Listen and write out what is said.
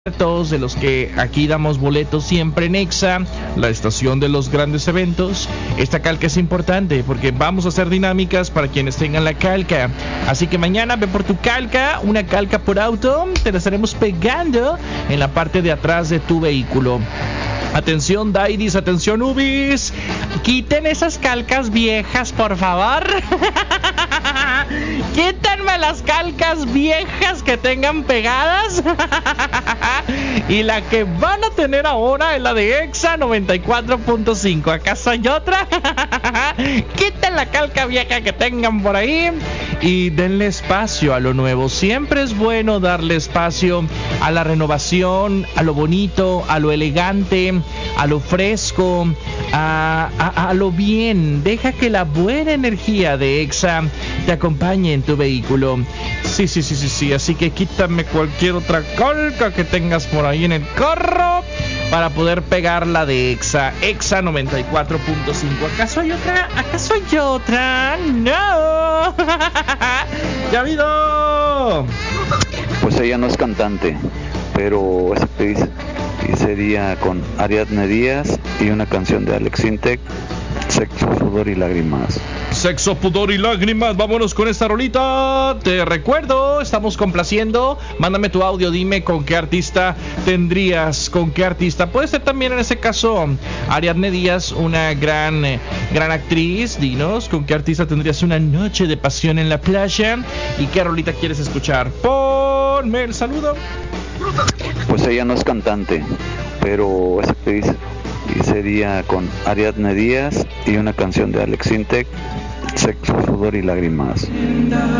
De los que aquí damos boletos siempre en EXA, la estación de los grandes eventos. Esta calca es importante porque vamos a hacer dinámicas para quienes tengan la calca. Así que mañana ve por tu calca, una calca por auto, te la estaremos pegando en la parte de atrás de tu vehículo. Atención Dairis, atención Ubis, quiten esas calcas viejas, por favor. Quítenme las calcas viejas que tengan pegadas. Y la que van a tener ahora es la de EXA 94.5. ¿Acaso hay otra? Quiten la calca vieja que tengan por ahí y denle espacio a lo nuevo. Siempre es bueno darle espacio a la renovación, a lo bonito, a lo elegante, a lo fresco, a lo bien. Deja que la buena energía de EXA te acompañe en tu vehículo. Sí. Así que quítame cualquier otra calca que tengas por ahí en el carro para poder pegar la de EXA 94.5. ¿Acaso hay otra? ¿Acaso hay otra? ¡No! ¡Ya ha habido! Pues ella no es cantante, pero esa actriz sería con Ariadne Díaz y una canción de Alex Intec, Sexo, Pudor y Lágrimas. Sexo, Pudor y Lágrimas. Vámonos con esta rolita. Te recuerdo, estamos complaciendo. Mándame tu audio, dime con qué artista tendrías, con qué artista. Puede ser también en ese caso Ariadne Díaz, una gran actriz. Dinos con qué artista tendrías una noche de pasión en la playa y qué rolita quieres escuchar. Ponme el saludo. Pues ella no es cantante, pero esa actriz sería con Ariadne Díaz y una canción de Alex Intec, Sexo, Sudor y Lágrimas.